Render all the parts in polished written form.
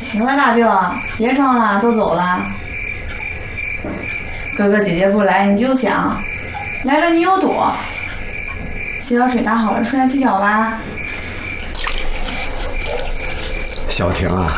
行了，大舅，别装了，都走了。哥哥姐姐不来你就想，来了你又躲。洗脚水拿好了，出来洗脚吧。 小婷啊，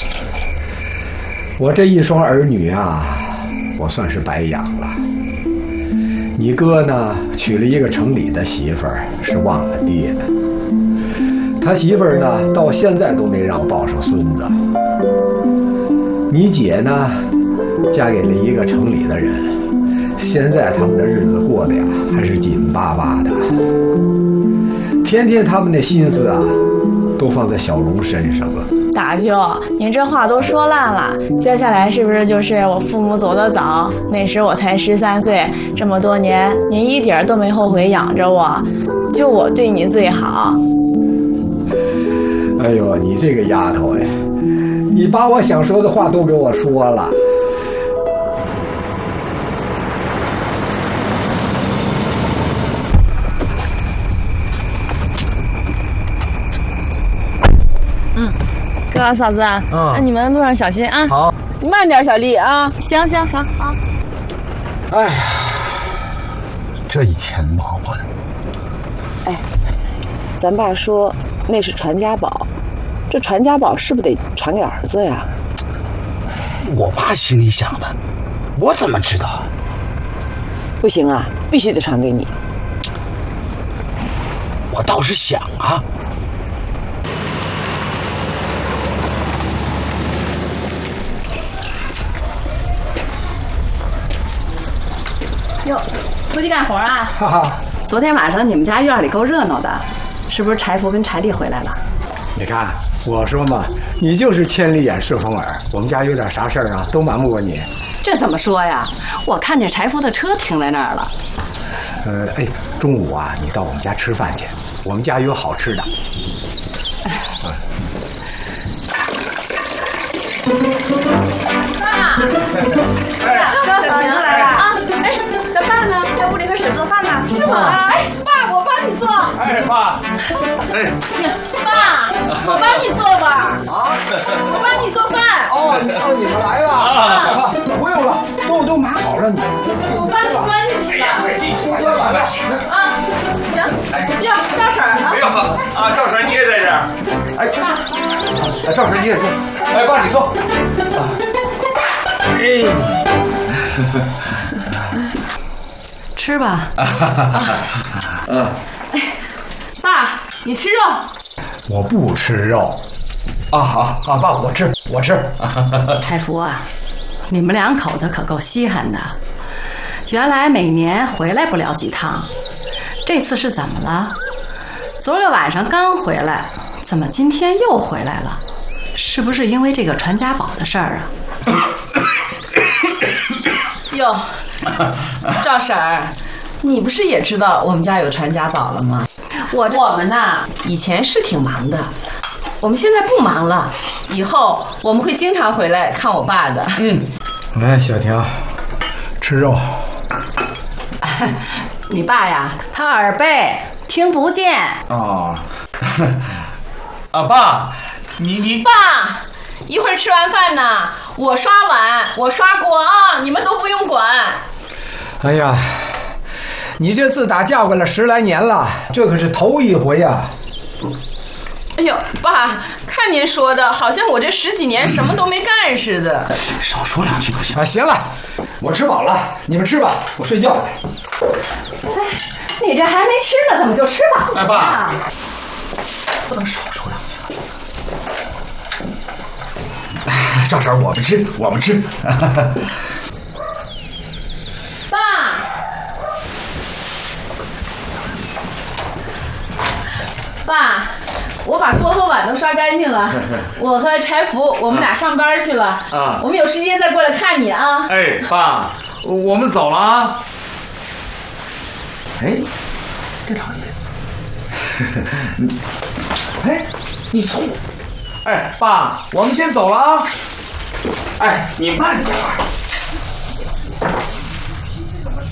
我这一双儿女啊，我算是白养了。你哥呢，娶了一个城里的媳妇儿，是忘了爹的。他媳妇儿呢，到现在都没让抱上孙子。你姐呢，嫁给了一个城里的人，现在他们的日子过得呀，还是紧巴巴的。天天他们的心思啊，都放在小龙身上了。 大舅，您这话都说烂了。接下来是不是就是我父母走得早，那时我才13岁，这么多年您一点都没后悔养着我，就我对你最好。 哎呦，你这个丫头哎，你把我想说的话都给我说了。 哥嫂子，那你们路上小心啊。 好， 你慢点，小丽啊。 行，好。 哎呀，这一天忙活的。 哎，咱爸说那是传家宝，这传家宝是不是得传给儿子呀？ 我爸心里想的，我怎么知道？ 不行啊，必须得传给你。 我倒是想啊。 哟，出去干活啊？ 哈哈， 昨天晚上你们家院里够热闹的，是不是柴福跟柴丽回来了？ 你看，我说嘛，你就是千里眼顺风耳。我们家有点啥事儿啊，都瞒不过你。 这怎么说呀？我看见柴福的车停在那儿了。 哎，中午啊，你到我们家吃饭去，我们家有好吃的。 爸，哥嫂您来了啊！哎，咱爸呢？在屋里和婶做饭呢。是吗？哎，爸，我帮你做。 哎，爸，哎， 爸，我帮你做吧。啊，我帮你做饭。 哦，你们来了啊！不用了，都码好了，你。 我帮你端进去吧。 快进去，快进去。 啊，行。哟，赵婶啊。 没有啊，赵婶你也在这儿。 哎，赵婶你也坐。哎，爸你坐。 吃吧。 爸，你吃肉。 我不吃肉。 啊，爸我吃。 柴福啊，你们两口子可够稀罕的，原来每年回来不了几趟，这次是怎么了？昨个晚上刚回来，怎么今天又回来了？是不是因为这个传家宝的事儿啊？ 哟，赵婶儿，你不是也知道我们家有传家宝了吗？我们呐，以前是挺忙的，我们现在不忙了，以后我们会经常回来看我爸的。 来，小婷，吃肉。 你爸呀，他耳背，听不见。 哦，爸，你爸，一会儿吃完饭呢，我刷碗，我刷锅啊，你们都不用管。 哎呀，你这自打嫁过来10来年了，这可是头一回呀。 哎呦，爸，看您说的，好像我这10几年什么都没干似的。 少说两句不行啊，行了，我吃饱了，你们吃吧，我睡觉了。 哎，你这还没吃呢，怎么就吃饱了？ 哎，爸， 不能少说两句。哎，赵婶我们吃。 爸，我把锅和碗都刷干净了，我和柴福我们俩上班去了啊，我们有时间再过来看你啊。 哎，爸，我们走了啊。 哎，这老爷子，哎，你从， 哎，爸，我们先走了啊。哎，你慢点。